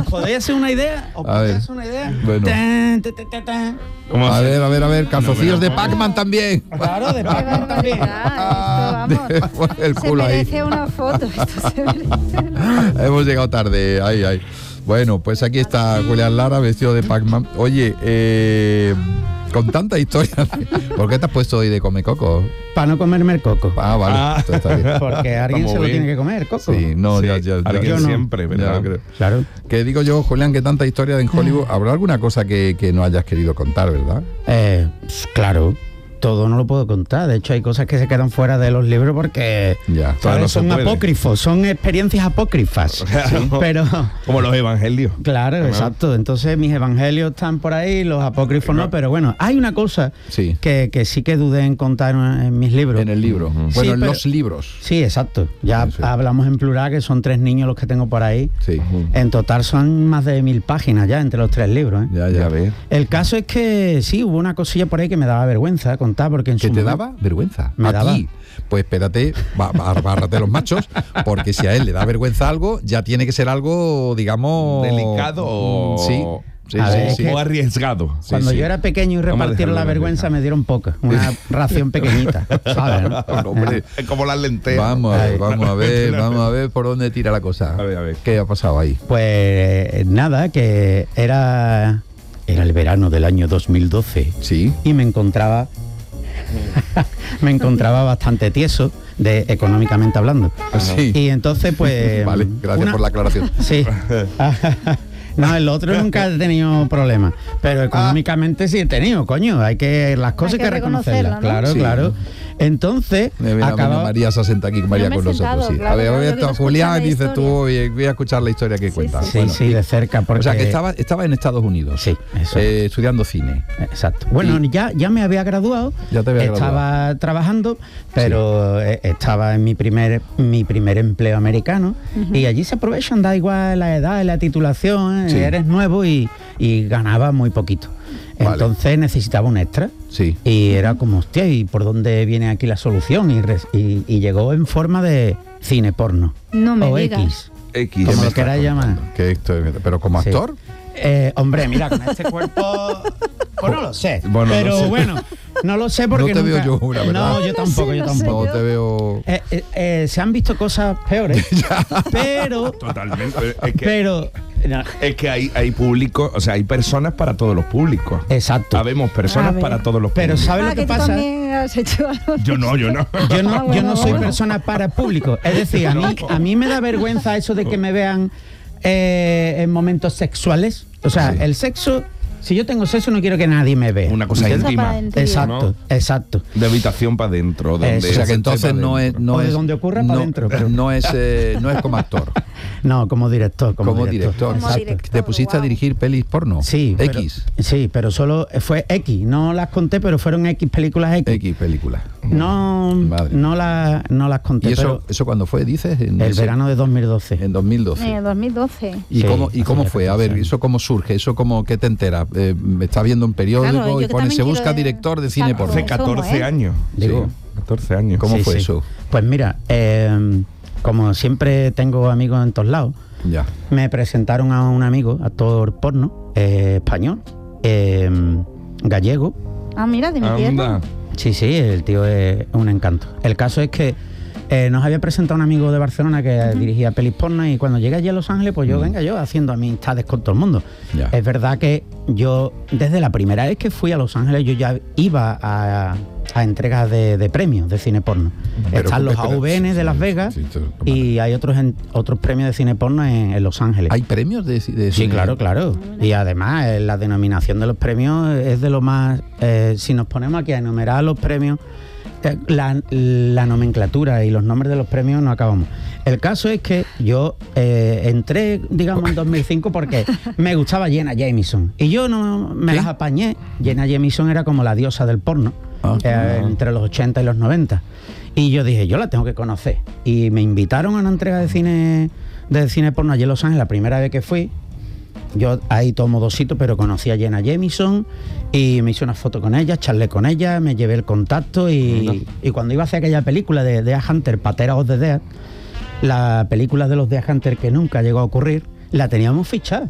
¿Os podéis hacer una idea? Bueno. A ver, calzoncillos de Pac-Man también. Claro, de Pac-Man también. El culo ahí. Se merece una foto. Esto se merece. Hemos llegado tarde. Ay. Bueno, pues aquí está Julián Lara vestido de Pac-Man. Oye, con tanta historia, ¿por qué te has puesto hoy de come coco? Para no comerme el coco. Ah, vale. Esto está bien. Porque alguien se lo tiene que comer, coco. Sí, no, Sí, ya. alguien no. siempre, ¿verdad? Ya, creo. Claro. Que digo yo, Julián, que tanta historia en Hollywood, ¿habrá alguna cosa que no hayas querido contar, verdad? Claro. Todo no lo puedo contar. De hecho, hay cosas que se quedan fuera de los libros porque Ya. Claro, no se son puede. apócrifos, son experiencias apócrifas. Claro. Pero Como los evangelios. claro, exacto. Entonces mis evangelios están por ahí, los apócrifos no. Pero bueno, hay una cosa Sí. que sí que dudé en contar en mis libros. En el libro. Bueno, Sí, en pero- los libros. Sí, exacto. Ya Sí. hablamos en plural, que son 3 niños los que tengo por ahí. Sí. En total son más de 1000 páginas ya entre los 3 libros. Ya. Ya ves. El caso es que sí, hubo una cosilla por ahí que me daba vergüenza contar, porque en ¿Que su te momento- daba vergüenza? Me daba. Aquí. Pues espérate, bárrate los machos, porque si a él le da vergüenza algo, ya tiene que ser algo, digamos... Delicado o... Sí, A ver, sí. es o arriesgado. Cuando sí. yo era pequeño y Vamos a repartieron dejarlo la en vergüenza, dejar. me dieron poca, una ración pequeñita, ¿sabes? ¿no? Hombre, es como las lentejas. Vamos a ver por dónde tira la cosa. A ver. ¿Qué ha pasado ahí? Pues nada, que era el verano del año 2012 Sí. y me encontraba bastante tieso, económicamente hablando. Sí. Y entonces, pues... Vale, gracias por la aclaración. Sí. No, el otro nunca he tenido problemas, pero económicamente sí he tenido, coño. Las cosas hay que reconocerlas. reconocerlo, ¿no? Claro, Sí. claro. Entonces, Mira, María se senta aquí María me con he nosotros. sentado, Sí. claro, A ver, claro, voy yo a quiero estar Julián, escuchar la dices tú, historia. oye, voy a escuchar la historia que cuentas. sí, Bueno, sí, de cerca. Porque, O sea, que estaba en Estados Unidos. Sí, eso. Estudiando cine. Exacto. Bueno, ya me había graduado, Ya te había estaba trabajando, pero estaba en mi primer empleo americano y allí se aprovechan, da igual la edad, la titulación, Sí. eres nuevo y ganaba muy poquito. Vale. Entonces necesitaba un extra. Sí. Y era como, hostia, ¿y por dónde viene aquí la solución? Y llegó en forma de cine porno. No me o digas. X, X. como me lo estás queráis llamar. Que pero como Sí. actor. Hombre, mira, con este cuerpo... Pues no lo sé. Bueno, no pero sé. bueno, no lo sé porque No te veo nunca... yo una, ¿verdad? No, yo tampoco, yo No sé, tampoco. No te veo. Se han visto cosas peores, pero... Totalmente. Es que hay público, o sea, hay personas para todos los públicos. Exacto. Habemos personas A ver. para todos los Pero públicos. ¿sabes lo Ah, que que tú pasa? también has hecho algo. Yo no. Yo no soy persona para público. Es decir, a mí me da vergüenza eso de que me vean en momentos sexuales. O sea, el sexo, si yo tengo sexo no quiero que nadie me vea. Una cosa ¿Entiendes? íntima. Para adentro. Exacto, ¿no? exacto. De habitación para adentro. Donde Eso. O sea que se entonces esté pa' no es, dentro. no O de es donde ocurra para no- dentro, pero- no es como actor, No, como director. como director. Como Exacto. director, ¿Te pusiste a wow. dirigir pelis porno? Sí, pero- X. sí, pero solo fue X. No las conté, pero fueron X películas X. X película. No, Madre. no las conté. ¿Y pero eso cuándo fue, dices? En el verano de 2012. En 2012. En 2012. ¿Y Sí, cómo hace fue? ya A ver, 14 ¿eso cómo surge? ¿Eso cómo qué te enteras? ¿Estás viendo un periódico Claro, yo y que pone también se busca quiero director de cine saber porno? Hace 14 ¿Cómo, años. Digo. Sí, 14 años. ¿Cómo Sí, fue sí. eso? Pues mira, como siempre tengo amigos en todos lados, Ya. me presentaron a un amigo, actor porno, español, gallego. Ah, mira, de mi tierra. Anda. Sí, el tío es un encanto. El caso es que nos había presentado un amigo de Barcelona que dirigía pelis porno y cuando llegué allí a Los Ángeles, pues yo haciendo amistades con todo el mundo. Ya. Es verdad que yo, desde la primera vez que fui a Los Ángeles, yo ya iba a entregas de premios de cine porno. Pero, Están los espera, AVN de Las Vegas y hay otros premios de cine porno en Los Ángeles. ¿Hay premios de Sí, cine? claro. Y además la denominación de los premios es de lo más... si nos ponemos aquí a enumerar los premios, la nomenclatura y los nombres de los premios no acabamos. El caso es que yo entré, digamos, en 2005 porque me gustaba Jenna Jameson. Y yo no me ¿Sí? las apañé. Jenna Jameson era como la diosa del porno, entre los 80 y los 90. Y yo dije, yo la tengo que conocer. Y me invitaron a una entrega de cine porno allí en Los Ángeles, la primera vez que fui. Yo ahí tomo dosito, pero conocí a Jenna Jameson y me hice una foto con ella, charlé con ella, me llevé el contacto y cuando iba a hacer aquella película de Deer Hunter, Patera of the Dead, la película de los Deer Hunter que nunca llegó a ocurrir, la teníamos fichada.